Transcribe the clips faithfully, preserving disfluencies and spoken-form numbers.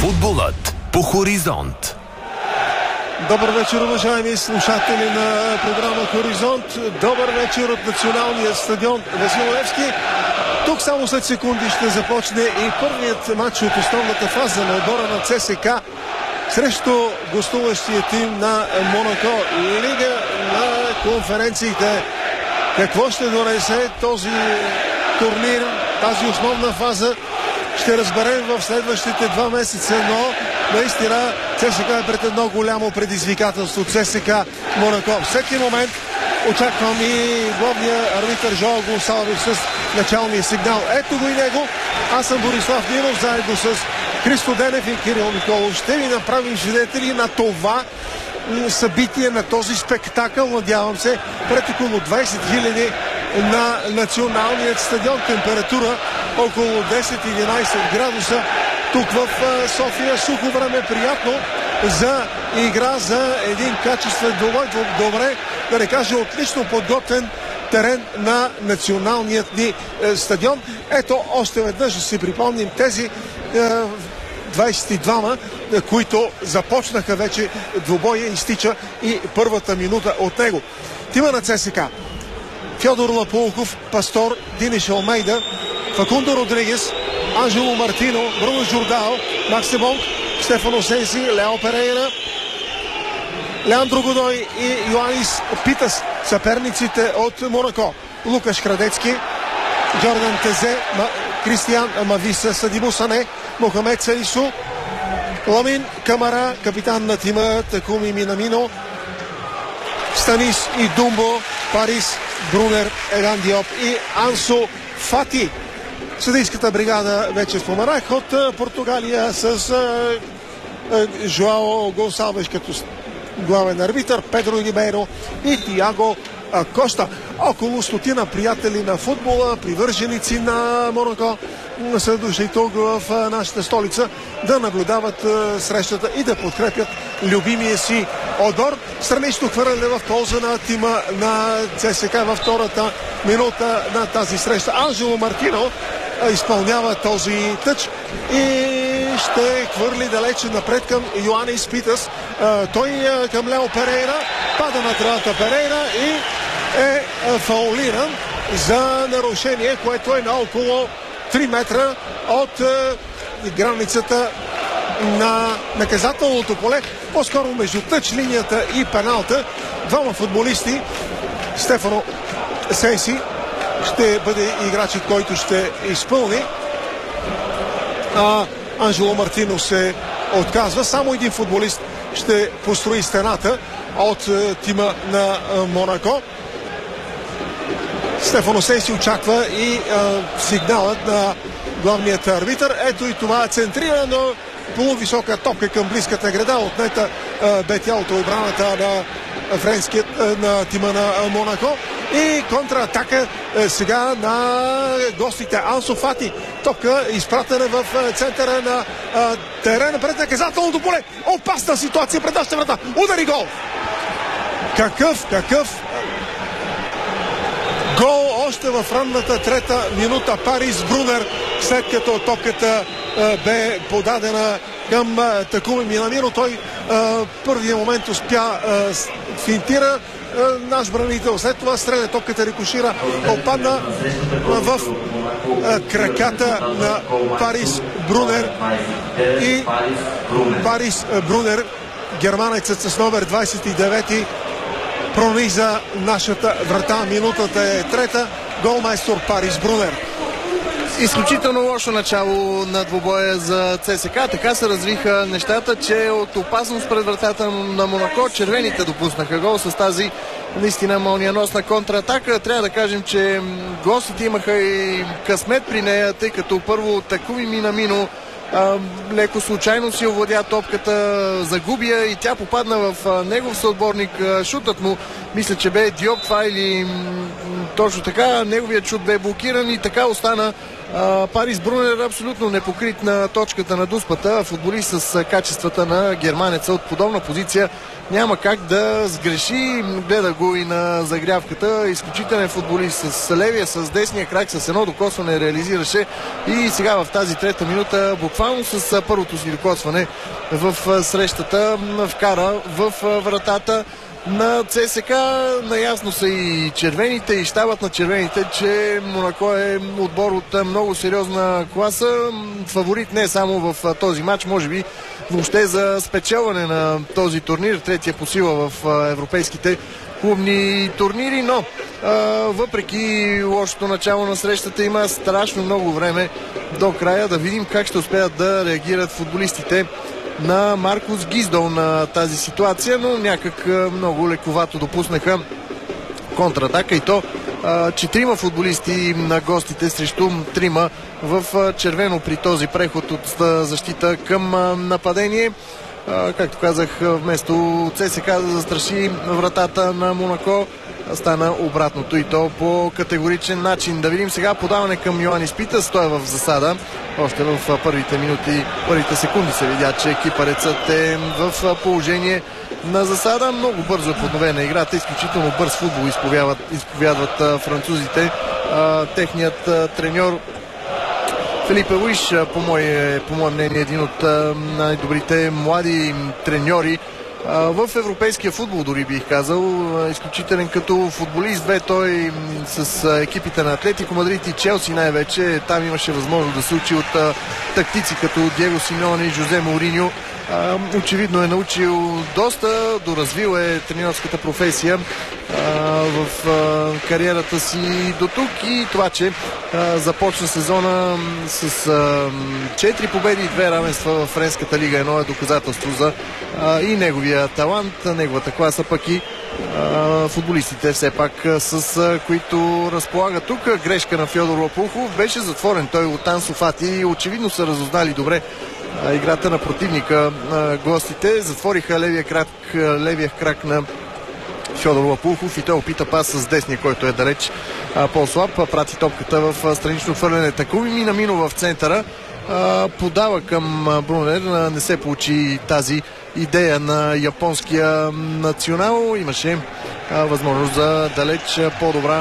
Футболът по Хоризонт. Добър вечер, уважаеми слушатели на програма Хоризонт. Добър вечер от националния стадион Васил Левски. Тук само след секунди ще започне и първият матч от основната фаза на отбора на ЦСКА срещу гостуващия тим на Монако. Лига на конференциите. Какво ще донесе този турнир, тази основна фаза, ще разберем в следващите два месеца, но наистина ЦСКА е пред едно голямо предизвикателство. ЦСКА Монако. Всеки момент очаквам и главния арбитър Жоал Гонсалвес с началния сигнал. Ето го и него. Аз съм Борислав Нинов, заедно с Христо Денев и Кирил Николов. Ще ви направим свидетели на това събитие, на този спектакъл, надявам се, пред около двайсет хиляди на националният стадион. Температура около десет-единайсет градуса. Тук в София сухо време, приятно за игра, за един качествен двубой. Добре, да не кажа отлично подготвен терен на националният ни стадион. Ето още веднъж да си припомним тези двайсет и двама, които започнаха вече двубоя, изтича и първата минута от него. Тима на ЦСКА: Фьодор Лапулков, Пастор, Диниш Алмейда, Факундо Родригес, Анжело Мартино, Бруно Жордао, Макси Бонг, Стефано Сенси, Лео Перейра, Леандро Годой и Йоанис Питас, съперниците от Монако. Лукаш Храдецки, Джордан Тезе, Кристиян Мависа, Садибо Сане, Мохамед Саису, Ламин Камара, капитан на тима Такуми Минамино, Станис и Думбо, Парис Брунер, Еган Диоп и Ансо Фати. Съдийската бригада вече споменах от Португалия с Жоао Гонсалвес като главен арбитър, Педро Рибейро и Тиаго Коста. Около стотина приятели на футбола, привърженици на Монако са дошли тук в нашата столица да наблюдават срещата и да подкрепят любимия си отбор. Странично хвърляне в полза на тима на ЦСКА във втората минута на тази среща. Анжело Мартино изпълнява този тъч и ще хвърли далече напред към Йоанис Питас. Той към Лео Перейра, пада на травата Перейра и е фаулиран за нарушение, което е на около три метра от границата на наказателното поле, по-скоро между тъч линията и пеналта. Двама футболисти, Стефано Сенси ще бъде играчът, който ще изпълни, а Анжело Мартино се отказва. Само един футболист ще построи стената от тима на Монако. Стефано Сенси очаква и а, сигналът на главният арбитър. Ето и това центрирано, полувисока топка към близката града, отнета а, бе тялото отбраната на френският, а, на тима на а, Монако. И контратака а, сега на гостите. Ансо Фати. Топка изпратена в а, центъра на а, терена пред наказателното поле. Опасна ситуация пред нашата врата. Удари гол! Какъв, какъв гол още в ранната трета минута. Парис Брунер, след като топката а, бе подадена към а, Такуми Минамино. Той а, първия момент успя а, финтира а, наш бранител. След това стреля, топката рикошира, опадна в а, краката на Парис Брунер. И Парис Брунер, германецът с номер двайсет и девети, прониза нашата врата. Минутата е трета. Голмайстор Парис Брунер. Изключително лошо начало на двубоя за ЦСКА. Така се развиха нещата, че от опасност пред вратата на Монако червените допуснаха гол с тази наистина мълниеносна контратака. Трябва да кажем, че гостите имаха и късмет при нея, тъй като първо Такуми Минамино А, леко случайно си овладя топката, загубя и тя попадна в а, негов съотборник. А, шутът му, мисля, че бе Диоп това или м, точно така, неговият шут бе блокиран и така остана Парис Брунер абсолютно непокрит на точката на дуспата. Футболист с качествата на германеца от подобна позиция няма как да сгреши. Гледа го и на загрявката. Изключителен футболист с левия, с десния крак, с едно докосване реализираше и сега в тази трета минута буквално с първото си докосване в срещата вкара в вратата на ЦСКА. Наясно са и червените, и щабът на червените, че Монако е отбор от много сериозна класа. Фаворит не само в този матч, може би въобще за спечелване на този турнир, третия по сила в европейските клубни турнири, но а, въпреки лошото начало на срещата има страшно много време до края. Да видим как ще успеят да реагират футболистите на Маркус Гиздол на тази ситуация, но някак много лековато допуснаха контратака и то а, четирима футболисти на гостите срещу трима в червено при този преход от защита към а, нападение. А, както казах, вместо ЦСКА да застраши вратата на Монако, стана обратното и то по категоричен начин. Да видим сега подаване към Йоанис Питас. Той е в засада. Още в първите минути, първите секунди се видя, че кипарецът е в положение на засада. Много бързо е подновена играта. Изключително бърз футбол изповядват, изповядват французите. А, техният а, треньор Филипе Луиш, по мое, по мое мнение, един от най-добрите млади треньори в европейския футбол, дори бих казал. Изключителен като футболист бе той с екипите на Атлетико Мадрид и Челси най-вече. Там имаше възможност да се учи от тактици като Диего Симеоне и Жозе Мауриньо. Очевидно е научил доста, доразвил е тренерската професия в кариерата си до тук и това, че започна сезона с четири победи и две равенства в Френската лига. Едно е доказателство за и неговия талант, неговата класа, пък и футболистите все пак с които разполага тук. Грешка на Фьодор Лопухов, беше затворен той от Ансу Фати и очевидно са разузнали добре играта на противника. Гостите затвориха левия крак, левия крак на Фьодор Лопухов и той опита пас с десния, който е далеч по-слаб. Прати топката в странично хвърляне. Такуми мина мино в центъра. Подава към Брунер. Не се получи тази идея на японския национал. Имаше възможност за далеч по-добра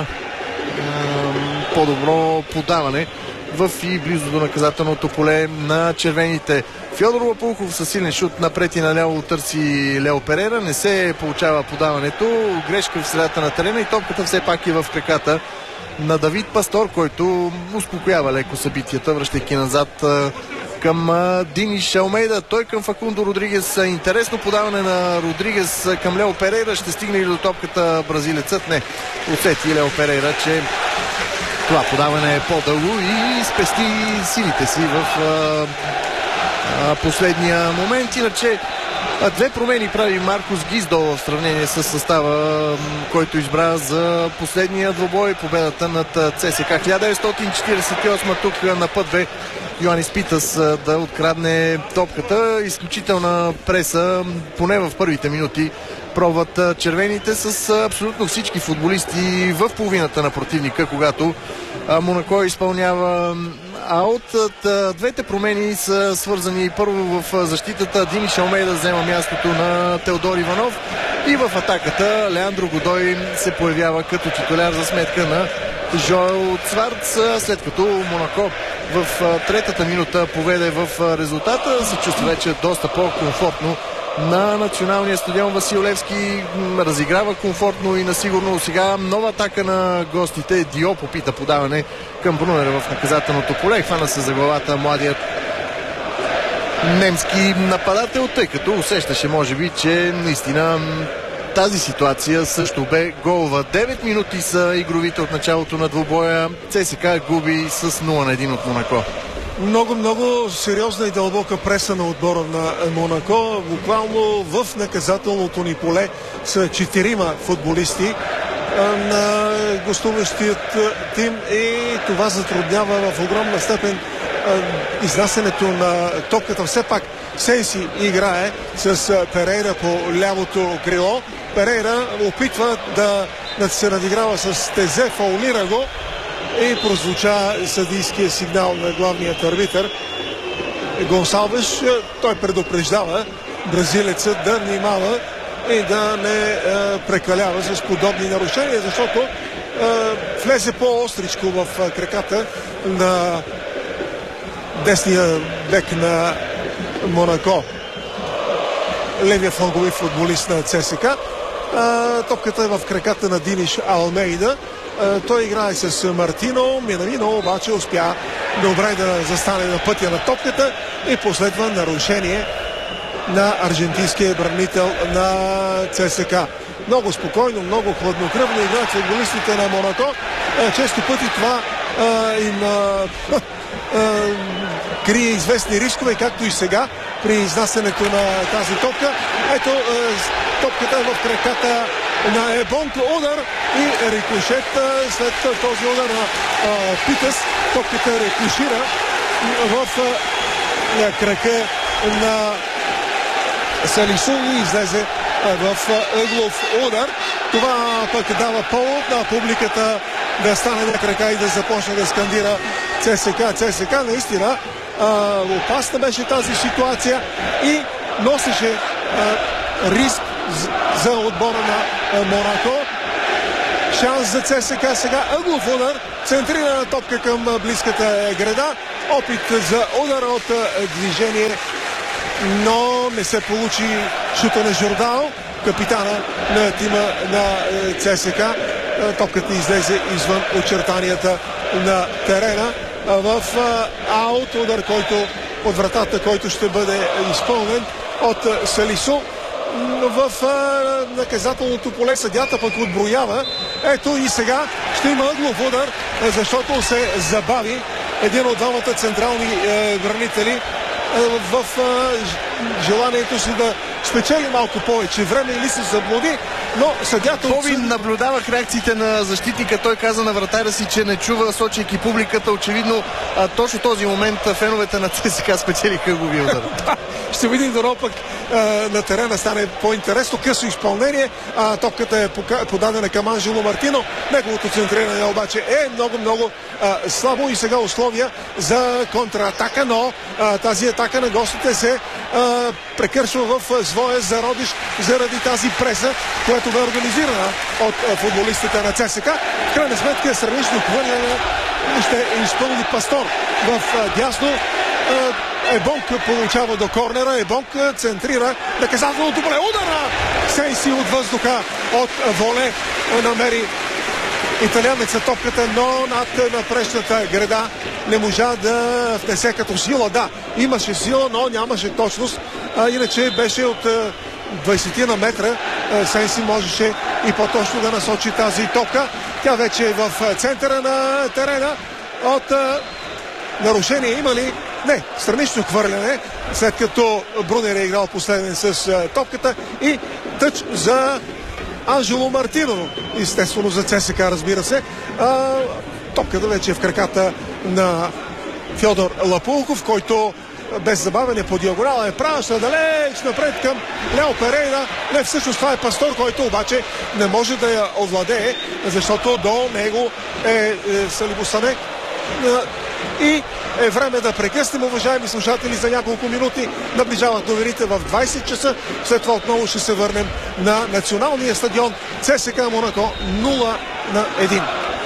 по-добро подаване в и близо до наказателното поле на червените. Фьодор Лопухов със силен шут напред и наляво търси Лео Перейра. Не се получава подаването. Грешка в средата на терена и топката все пак е в краката на Давид Пастор, който успокоява леко събитията, връщайки назад към Диниш Алмейда. Той към Факундо Родригес. Интересно подаване на Родригес към Лео Перейра. Ще стигне ли до топката бразилецът? Не. Усети Лео Перейра, че това подаване е по-дълго и спести силите си в а, а, последния момент. Иначе а, две промени прави Маркус Гиздол в сравнение с състава, който избра за последния двубой. Победата над ЦСКА хиляда деветстотин четиридесет и осма. Тук на път бе Йоанис Питас да открадне топката. Изключителна преса, поне в първите минути пробват червените с абсолютно всички футболисти в половината на противника, когато Монако изпълнява аут. Двете промени са свързани първо в защитата. Диниш Алмейда взема мястото на Теодор Иванов и в атаката Леандро Годой се появява като титуляр за сметка на Жоел Цварц, след като Монако в третата минута поведе в резултата. Се чувства вече доста по-комфортно на националния стадион Васил Левски. Разиграва комфортно и насигурно. Сега нова атака на гостите. Диоп опита подаване към Брунер в наказателното поле. Хвана се за главата младият немски нападател, тъй като усещаше може би, че наистина тази ситуация също бе голова. девет минути са игровите от началото на двубоя. ЦСКА губи с нула на едно от Монако. Много, много сериозна и дълбока преса на отбора на Монако. Буквално в наказателното ни поле са четирима футболисти на гостуващият тим и това затруднява в огромна степен изнасянето на топката. Все пак Сенси играе с Перейра по лявото крило. Перейра опитва да, да се надиграва с Тезе, фаулира го и прозвуча съдийския сигнал на главният арбитър Гонсалвеш. Той предупреждава бразилецът да внимава и да не е, прекалява с подобни нарушения, защото е, влезе по-остричко в е, краката на десния бек на Монако, левия флангови футболист на ЦСКА. Е, топката е в краката на Диниш Алмейда. Е, той играе с Мартино. Минамино обаче успя добре да застане на пътя на топката и последва нарушение на аржентинския бранител на ЦСКА. Много спокойно, много хладнокръвно играят футболистите на Монако. Често пъти това а, им а, а, крие известни рискове, както и сега при изнасянето на тази топка. Ето, а, топката е в краката на Ебонг. Удар и рикошет. След този удар на а, Питъс, топката рикошира в а, крака на Салису и излезе в ъглов удар. Това пък дава повод на публиката да стане на крака и да започне да скандира ЦСКА. ЦСКА наистина а, опасна беше тази ситуация и носеше а, риск за отбора на а, Монако. Шанс за ЦСКА сега. Ъглов удар. Центрирана топка към близката града. Опит за удар от а, движение, но не се получи шута на Жордао, капитана на тима на ЦСКА. Топката излезе извън очертанията на терена в аут, удар, който от вратата, който ще бъде изпълнен от Салисо. В наказателното поле съдята пък отброява. Ето и сега ще има ъглов удар, защото се забави един от двамата централни бранители в желанието си да спечели малко повече време или се заблуди, но съдята... Боби наблюдавах реакциите на защитника. Той каза на вратаря си, че не чува, сочейки публиката. Очевидно, а, точно този момент феновете на ЦСКА спечелиха ъглови удар. Ще видим дано пък а, на терена стане по-интересно. Късо изпълнение. А, топката е подадена към Анжело Мартино. Неговото центриране обаче е много-много слабо и сега условия за контратака, но а, тази атака на гостите се а, прекършва в своя зародиш заради тази преса, която бе организирана от а, футболистите на ЦСКА. В крайна сметка странично хвърляне ще изпълни Пастор в а, дясно. А, Ебонг получава до корнера. Ебонг центрира наказателното поле. Удара! Сейси от въздуха от воле намери италианеца топката, но над напрещната града не можа да внесе като сила. Да, имаше сила, но нямаше точност. А, иначе беше от двайсет на метра. Сейси можеше и по-точно да насочи тази топка. Тя вече е в центъра на терена. От а, нарушение има ли? Не, странично хвърляне, след като Брунер е играл последен с а, топката и тъч за Анжело Мартино. Естествено за ЦСКА, разбира се. А, топката вече е в краката на Фьодор Лапулков, който без забавяне по диагонала е праща далеч напред към Лео Перейра. Не, всъщност това е Пастор, който обаче не може да я овладее, защото до него е, е Салибосане. И е време да прекъснем, уважаеми слушатели, за няколко минути. Наближават новините в двайсет часа. След това отново ще се върнем на националния стадион ЦСКА Монако нула на едно.